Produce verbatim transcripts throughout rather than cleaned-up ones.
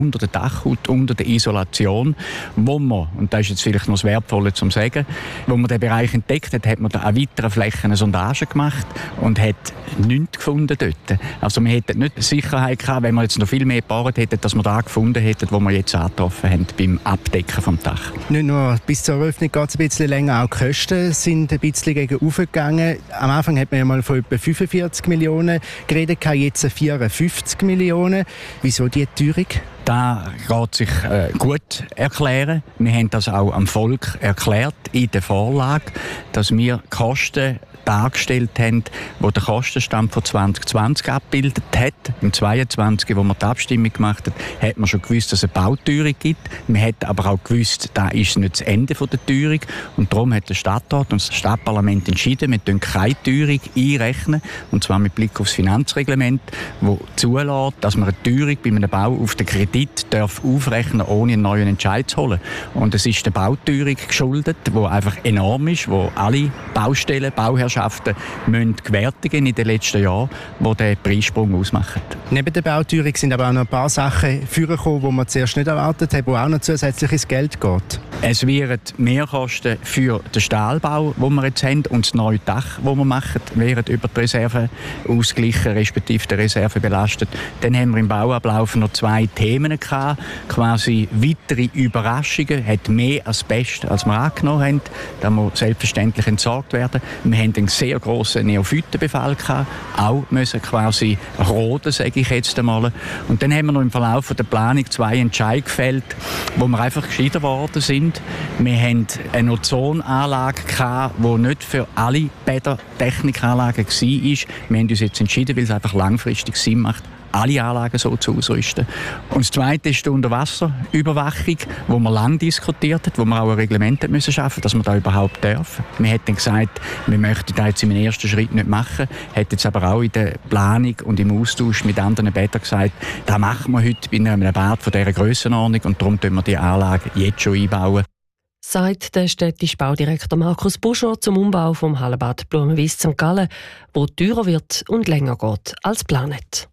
unter der Dachhaut, unter der Isolation, wo man, und das ist jetzt vielleicht noch das Wertvolle zum Sagen, wo man den Bereich entdeckt hat, hat man da an weiteren Flächen eine Sondage gemacht und hat nichts gefunden dort. Also wir hätten nicht Sicherheit gehabt, wenn wir jetzt noch viel mehr gebohrt hätten, dass wir da gefunden hätten, wo wir jetzt angetroffen haben beim Abdecken vom Dach. Nicht nur bis zur Eröffnung geht es ein bisschen länger, auch die Kosten sind ein bisschen gegen aufgegangen. Am Anfang hat man ja mal von etwa fünfundvierzig Millionen geredet, jetzt vierundfünfzig Millionen. Wieso die Teuerung? Das lässt sich äh, gut erklären. Wir haben das auch am Volk erklärt in der Vorlage, dass wir Kosten dargestellt haben, wo der Kostenstand von zwanzig zwanzig abgebildet hat. Im zweiundzwanzig, wo man die Abstimmung gemacht hat, hat man schon gewusst, dass es eine Bauteuerung gibt. Man hat aber auch gewusst, das ist nicht das Ende der Teuerung. Und darum hat der Stadtrat und das Stadtparlament entschieden, wir dürfen keine Teuerung einrechnen. Und zwar mit Blick auf das Finanzreglement, das zulässt, dass man eine Teuerung bei einem Bau auf den Kredit darf aufrechnen, ohne einen neuen Entscheid zu holen. Und es ist der Bauteuerung geschuldet, die einfach enorm ist, wo alle Baustellen, Bauherrschaften müssen gewärtigen in den letzten Jahren, die den Preissprung ausmachen. Neben der Bauteuerung sind aber auch noch ein paar Sachen vorgekommen, die man zuerst nicht erwartet hat, wo auch noch zusätzliches Geld geht. Es werden Mehrkosten für den Stahlbau, den wir jetzt haben, und das neue Dach, das wir machen, werden über die Reserve ausgeglichen, respektive die Reserve belastet. Dann haben wir im Bauablauf noch zwei Themen gehabt, quasi weitere Überraschungen, hat mehr Asbest, als wir angenommen haben. Da muss selbstverständlich entsorgt werden. Wir haben einen sehr grossen Neophytenbefall gehabt, auch müssen quasi roden, sage ich jetzt einmal. Und dann haben wir noch im Verlauf der Planung zwei Entscheidungen gefällt, wo wir einfach gescheiter geworden sind. Wir hatten eine Ozonanlage, die nicht für alle Bäder Technikanlagen war. Wir haben uns jetzt entschieden, weil es einfach langfristig Sinn macht, alle Anlagen so zu ausrüsten. Und das Zweite ist die Unterwasserüberwachung, wo man lange diskutiert hat, wo man auch ein Reglement müssen schaffen, dass man das überhaupt darf. Wir hätten gesagt, wir möchten das jetzt im ersten Schritt nicht machen, hat jetzt aber auch in der Planung und im Austausch mit anderen Bädern gesagt, das machen wir heute bei einem Bad von dieser Grössenordnung und darum tun wir die Anlage jetzt schon einbauen. Sagt der städtische Baudirektor Markus Buscher zum Umbau vom Hallenbad Blumenwies Sankt Gallen, wo teurer wird und länger geht als geplant.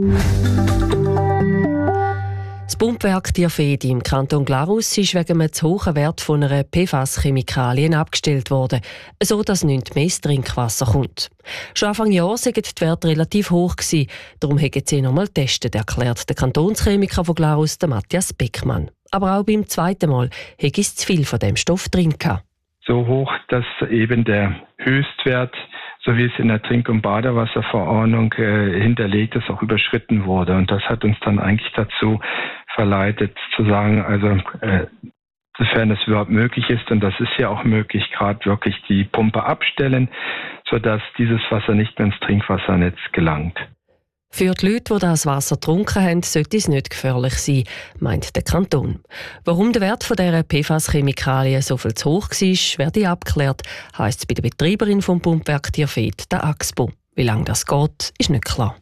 Das Pumpwerk Dierfedi im Kanton Glarus ist wegen einem zu hohen Wert von einer P F A S-Chemikalien abgestellt worden, so dass nicht mehr ins Trinkwasser kommt. Schon Anfang Jahr waren die Werte relativ hoch gewesen, darum haben sie nochmal getestet, erklärt der Kantonschemiker von Glarus, der Matthias Beckmann. Aber auch beim zweiten Mal hätte es zu viel von dem Stoff drin gehabt. So hoch, dass eben der Höchstwert, so wie es in der Trink- und Badewasserverordnung äh, hinterlegt ist, auch überschritten wurde. Und das hat uns dann eigentlich dazu verleitet, zu sagen, also äh, sofern es überhaupt möglich ist, und das ist ja auch möglich, gerade wirklich die Pumpe abstellen, sodass dieses Wasser nicht mehr ins Trinkwassernetz gelangt. Für die Leute, die das Wasser getrunken haben, sollte es nicht gefährlich sein, meint der Kanton. Warum der Wert von dieser P F A S-Chemikalien so viel zu hoch war, werde abgeklärt, heisst es bei der Betreiberin vom Pumpwerk Dierfedi, der Axpo. Wie lange das geht, ist nicht klar.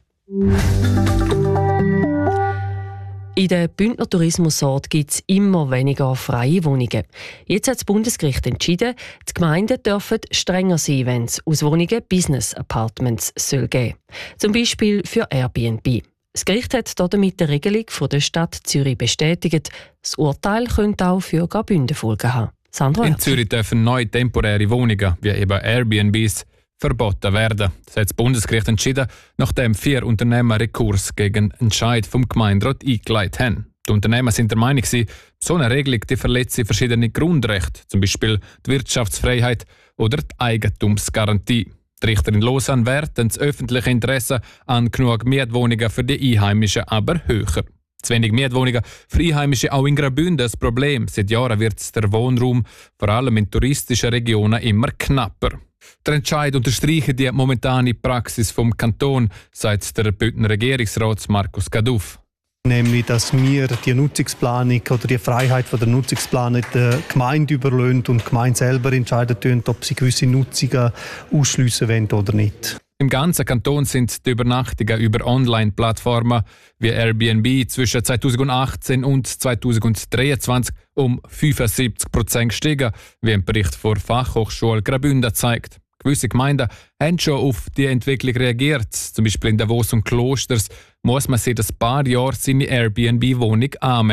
In den Bündner Tourismusorten gibt es immer weniger freie Wohnungen. Jetzt hat das Bundesgericht entschieden, die Gemeinden dürfen strenger sein, wenn es aus Wohnungen Business Apartments soll geben. Zum Beispiel für Airbnb. Das Gericht hat damit die Regelung von der Stadt Zürich bestätigt. Das Urteil könnte auch für Graubünden Folgen haben. Sandra In Zürich dürfen neue temporäre Wohnungen, wie eben Airbnbs, verboten werden. Das hat das Bundesgericht entschieden, nachdem vier Unternehmer Rekurs gegen den Entscheid vom Gemeinderat eingeleitet haben. Die Unternehmer sind der Meinung, so eine Regelung die verletze verschiedene Grundrechte, zum Beispiel die Wirtschaftsfreiheit oder die Eigentumsgarantie. Die Richterin Lausanne werten das öffentliche Interesse an genug Mietwohnungen für die Einheimischen aber höher. Zu wenig Mietwohnungen für Einheimische auch in Graubünden das Problem. Seit Jahren wird der Wohnraum, vor allem in touristischen Regionen, immer knapper. Der Entscheid unterstreicht die momentane Praxis vom Kanton, sagt der Bündner Regierungsrat Markus Gaduff. Nämlich, dass wir die Nutzungsplanung oder die Freiheit von der Nutzungsplanung der Gemeinde überlassen und die Gemeinde selber entscheiden, ob sie gewisse Nutzungen ausschliessen wollen oder nicht. Im ganzen Kanton sind die Übernachtungen über Online-Plattformen wie Airbnb zwischen zweitausendachtzehn und zweitausenddreiundzwanzig um fünfundsiebzig Prozent gestiegen, wie ein Bericht der Fachhochschule Graubünden zeigt. Gewisse Gemeinden haben schon auf die Entwicklung reagiert. Zum Beispiel in Davos und Klosters muss man seit ein paar Jahren seine Airbnb-Wohnung anmelden.